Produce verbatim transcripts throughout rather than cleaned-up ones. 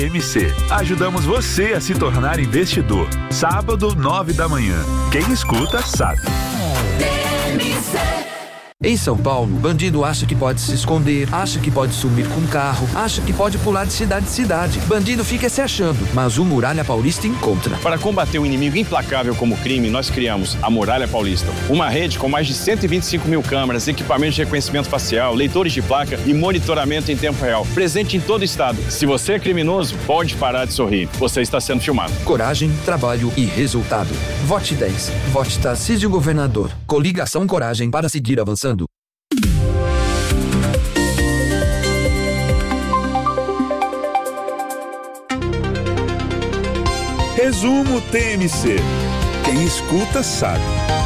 M C. Ajudamos você a se tornar investidor. Sábado, nove da manhã. Quem escuta, sabe. Em São Paulo, bandido acha que pode se esconder, acha que pode sumir com carro, acha que pode pular de cidade em cidade. Bandido fica se achando, mas o Muralha Paulista encontra. Para combater um inimigo implacável como o crime, nós criamos a Muralha Paulista. Uma rede com mais de cento e vinte e cinco mil câmeras, equipamentos de reconhecimento facial, leitores de placa e monitoramento em tempo real. Presente em todo o estado. Se você é criminoso, pode parar de sorrir. Você está sendo filmado. Coragem, trabalho e resultado. Vote dez. Vote Tarcísio Governador. Coligação Coragem para seguir avançando. Resumo T M C. Quem escuta, sabe.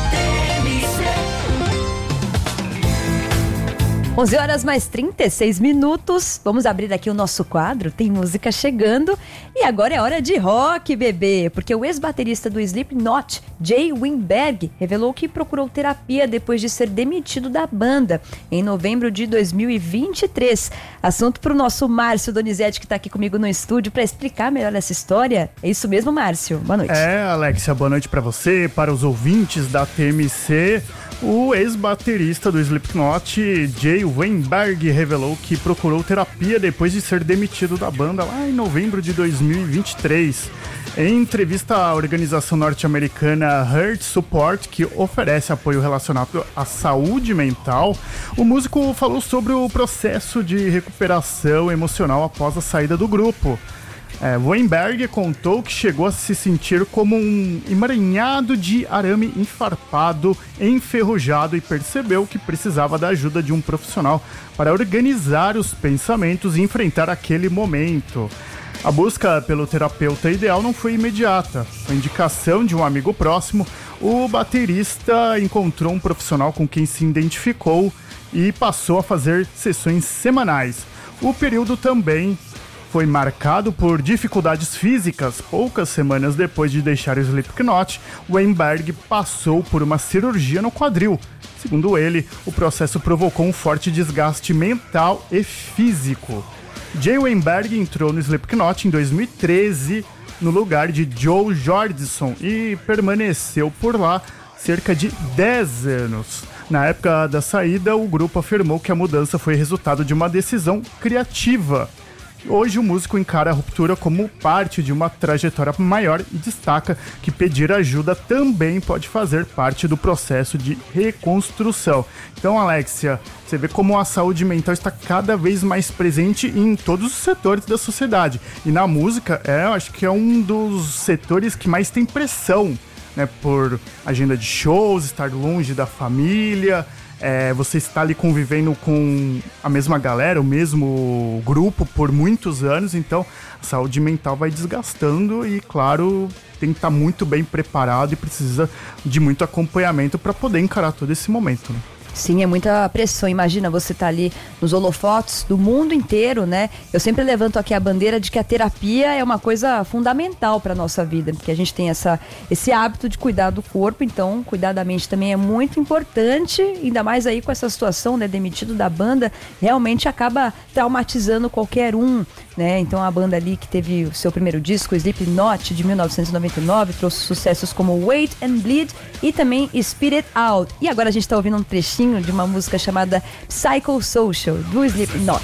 onze horas mais trinta e seis minutos. Vamos abrir aqui o nosso quadro. Tem música chegando. E agora é hora de rock, bebê. Porque o ex-baterista do Slipknot, Jay Weinberg, revelou que procurou terapia depois de ser demitido da banda em novembro de dois mil e vinte e três. Assunto para o nosso Márcio Donizete, que está aqui comigo no estúdio para explicar melhor essa história. É isso mesmo, Márcio? Boa noite. É, Alexia, boa noite para você, para os ouvintes da T M C. O ex-baterista do Slipknot, Jay Weinberg, revelou que procurou terapia depois de ser demitido da banda lá em novembro de dois mil e vinte e três. Em entrevista à organização norte-americana Hurt Support, que oferece apoio relacionado à saúde mental, o músico falou sobre o processo de recuperação emocional após a saída do grupo. É, Weinberg contou que chegou a se sentir como um emaranhado de arame enfarpado, enferrujado, e percebeu que precisava da ajuda de um profissional para organizar os pensamentos e enfrentar aquele momento. A busca pelo terapeuta ideal não foi imediata. Com a indicação de um amigo próximo, o baterista encontrou um profissional com quem se identificou e passou a fazer sessões semanais. O período também foi marcado por dificuldades físicas. Poucas semanas depois de deixar o Slipknot, Weinberg passou por uma cirurgia no quadril. Segundo ele, o processo provocou um forte desgaste mental e físico. Jay Weinberg entrou no Slipknot em dois mil e treze, no lugar de Joe Jordison, e permaneceu por lá cerca de dez anos. Na época da saída, o grupo afirmou que a mudança foi resultado de uma decisão criativa. Hoje o músico encara a ruptura como parte de uma trajetória maior e destaca que pedir ajuda também pode fazer parte do processo de reconstrução. Então, Alexia, você vê como a saúde mental está cada vez mais presente em todos os setores da sociedade. E na música, é, eu acho que é um dos setores que mais tem pressão, né, por agenda de shows, estar longe da família. É, você está ali convivendo com a mesma galera, o mesmo grupo por muitos anos, então a saúde mental vai desgastando e, claro, tem que estar muito bem preparado e precisa de muito acompanhamento para poder encarar todo esse momento, né? Sim, é muita pressão. Imagina você estar ali nos holofotes do mundo inteiro, né? Eu sempre levanto aqui a bandeira de que a terapia é uma coisa fundamental para a nossa vida, porque a gente tem essa, esse hábito de cuidar do corpo, então cuidar da mente também é muito importante, ainda mais aí com essa situação, né? Demitido da banda, realmente acaba traumatizando qualquer um, né? Então a banda ali que teve o seu primeiro disco, Slipknot, de mil novecentos e noventa e nove, trouxe sucessos como Wait and Bleed e também Spit It Out. E agora a gente está ouvindo um trechinho de uma música chamada Psychosocial, do Slipknot.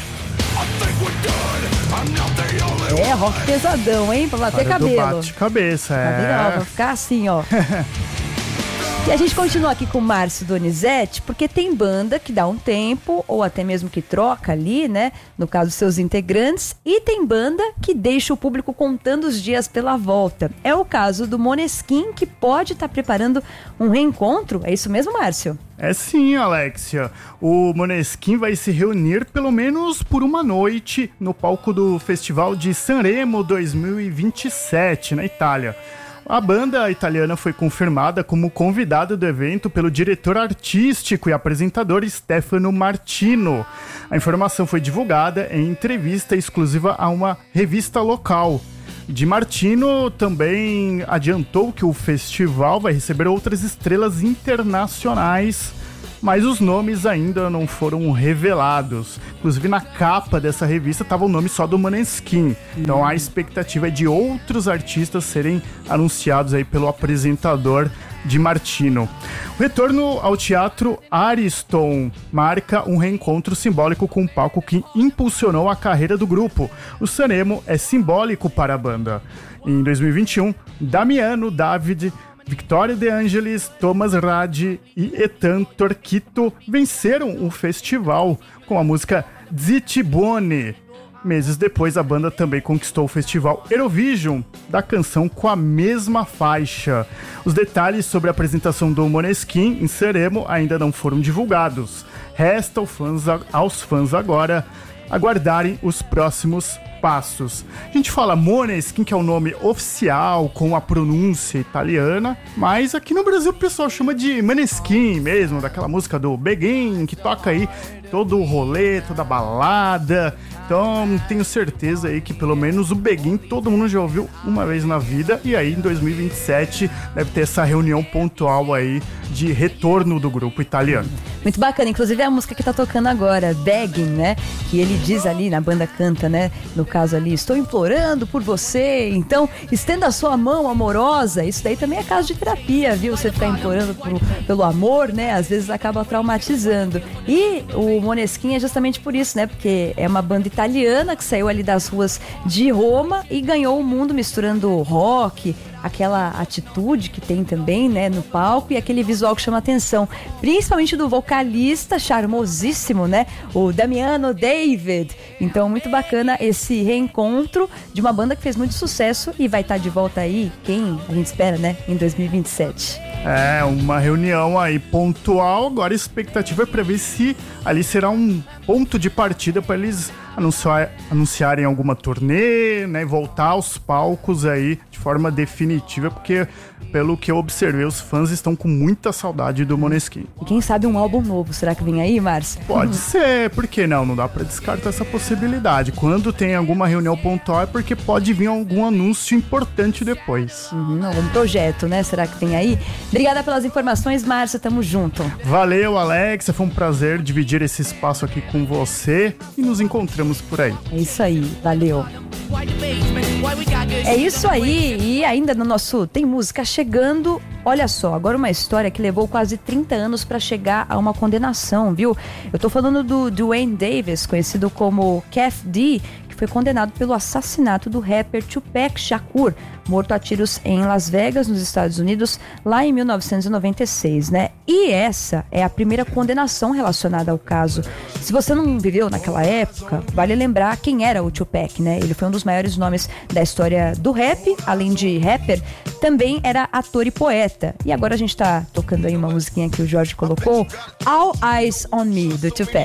É, rock pesadão, hein? Pra bater Cara cabelo. do bate-cabeça, é. Não, vai ficar assim, ó. E a gente continua aqui com o Márcio Donizete, porque tem banda que dá um tempo, ou até mesmo que troca ali, né? No caso, seus integrantes. E tem banda que deixa o público contando os dias pela volta. É o caso do Måneskin, que pode estar preparando um reencontro. É isso mesmo, Márcio? É sim, Alexia. O Måneskin vai se reunir pelo menos por uma noite no palco do Festival de Sanremo dois mil e vinte e sete, na Itália. A banda italiana foi confirmada como convidada do evento pelo diretor artístico e apresentador Stefano Martino. A informação foi divulgada em entrevista exclusiva a uma revista local. Di Martino também adiantou que o festival vai receber outras estrelas internacionais mas os nomes ainda não foram revelados. Inclusive na capa dessa revista estava o nome só do Måneskin. Então a expectativa é de outros artistas serem anunciados aí pelo apresentador Di Martino. O retorno ao teatro Ariston marca um reencontro simbólico com um palco que impulsionou a carreira do grupo. O Sanremo é simbólico para a banda. Em dois mil e vinte e um, Damiano David, Victoria De Angelis, Thomas Radi e Ethan Torquito venceram o festival com a música Zitti Buoni. Meses depois, a banda também conquistou o festival Eurovision da canção com a mesma faixa. Os detalhes sobre a apresentação do Måneskin em Sanremo ainda não foram divulgados. Resta aos fãs, aos fãs agora aguardarem os próximos passos. A gente fala Måneskin, que é o nome oficial com a pronúncia italiana, mas aqui no Brasil o pessoal chama de Måneskin mesmo, daquela música do Begin, que toca aí todo o rolê, toda a balada. Então tenho certeza aí que pelo menos o Begin todo mundo já ouviu uma vez na vida, e aí em dois mil e vinte e sete deve ter essa reunião pontual aí de retorno do grupo italiano. Muito bacana, inclusive é a música que tá tocando agora, Begging, né? Que ele diz ali, na banda canta, né? No caso ali, estou implorando por você, então estenda a sua mão amorosa. Isso daí também é caso de terapia, viu? Você ficar implorando por, pelo amor, né? Às vezes acaba traumatizando. E o Måneskin é justamente por isso, né? Porque é uma banda italiana que saiu ali das ruas de Roma e ganhou o mundo misturando rock, aquela atitude que tem também, né, no palco, e aquele visual que chama atenção, principalmente do vocalista charmosíssimo, né, o Damiano David. Então, muito bacana esse reencontro de uma banda que fez muito sucesso e vai estar de volta aí, quem a gente espera, né, em dois mil e vinte e sete. É, uma reunião aí pontual. Agora a expectativa é para ver se ali será um ponto de partida para eles anunciar, anunciarem alguma turnê, né, voltar aos palcos aí de forma definitiva, porque pelo que eu observei, os fãs estão com muita saudade do Måneskin. E quem sabe um álbum novo, será que vem aí, Márcio? Pode ser, por que não? Não dá pra descartar essa possibilidade. Quando tem alguma reunião pontual é porque pode vir algum anúncio importante depois. Uhum, algum projeto, né? Será que tem aí? Obrigada pelas informações, Márcio, tamo junto. Valeu, Alex, foi um prazer dividir esse espaço aqui com você e nos encontramos por aí. É isso aí, valeu. É isso aí, e ainda no nosso Tem Música chegando, olha só, agora uma história que levou quase trinta anos para chegar a uma condenação, viu? Eu tô falando do Duane Davis, conhecido como Kef D, que foi condenado pelo assassinato do rapper Tupac Shakur, morto a tiros em Las Vegas, nos Estados Unidos, lá em mil novecentos e noventa e seis, né? E essa é a primeira condenação relacionada ao caso. Se você não viveu naquela época, vale lembrar quem era o Tupac, né? Ele foi um dos maiores nomes da história do rap, além de rapper, também era ator e poeta. E agora a gente tá tocando aí uma musiquinha que o Jorge colocou, All Eyes on Me, do Tupac.